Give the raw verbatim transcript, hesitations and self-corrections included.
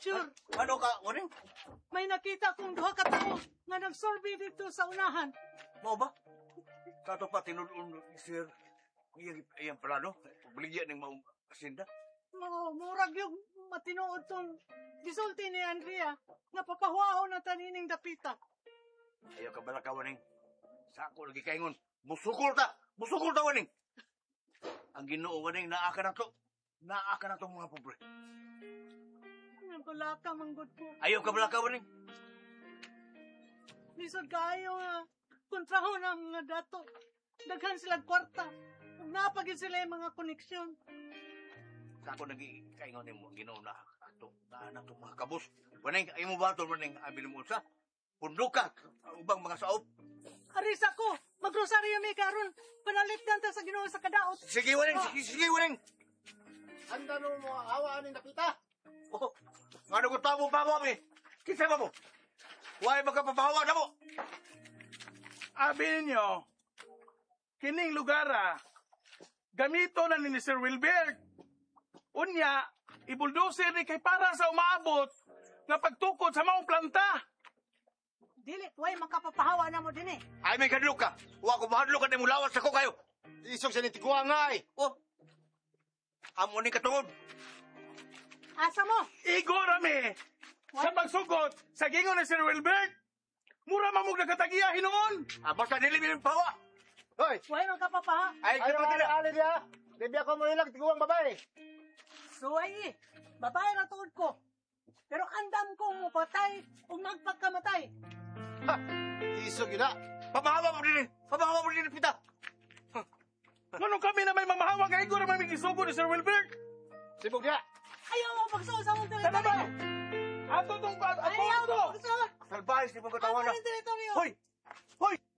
Sure. Ano ka, waning? May nakita kong duha ka tao nga nag-survey dito sa unahan. Mao ba? Kato pa, tinulun, sir. Iyang, iyang plano. Baligyan ng maong asinda. Mo, murag yung matinuod tong gisulti ni Andrea nga papahuaon na tanining dapita. Ayaw ka bala ka, waning. Sa ako lagi kaingon. Musukol ta! Musukol ta, waning! Ang ginoo, waning, naaka na to. Naaka na to mga pobre. Ang balaka, manggod ko. Ayaw ka bala ka, waning. Lisod kaayo nga kontrahon ang mga dato. Daghan sila kwarta. Kung napagin sila yung mga koneksyon. Sa ako lagi kaingon mo, ang ginoo, na ato. Na na to mga kabus. Waning, ayaw mo ba ito, waning, abili mo sa? Punduka, ubang mga saop. Aris ako, magrosaryo mi karon. Panalit ta sa Ginoo sa kadaot. Sige, waning, sige, sige, waning. Handa no mo awaan ni nakita. Oh, nga naguta mo pa mo, mi. Kisa ba mo? Huwag magkapapahawa na mo. Abi ninyo, kining lugara, gamito na ni Sir Wilbert. Unya, ibuldoser ni kay para sa umaabot nga pagtukod sa mga planta. Dili, way makapapahawa na mo din eh. Ay, may kadlok ka. Huwag ko mahadlok ka na mulawas ako kayo. Isog sa ni tiguang nga eh. Oh, amo ni katungod. Asa mo? Igor ami, sa pagsugot, sa gingon ni Sir Wilbert, mura mamog nagkatagiyahin noon. Ah, basta nilimin ang pawa. Hoy, Way makapapaha. Ay, ayaw kapag ali nila. ali dia. Debi ako mo ilag tiguang babae. Suway eh. Babae na tuod ko. Pero andam kong mupatay o magpagkamatay. Ha, isog yun na. Papahawa mo din. Papahawa mo din, pita. Ngunong kami na may mamahawa kay Igor ang may gisugo ni Sir Wilbert. Sibog dia. Ayaw mo pagsuot sa mong Tama ba? teritoryo. Ato tong Ayaw mo ato. pagsuot Salbahis, di mo sa katawan na. mong teritoryo. Hoy! Hoy!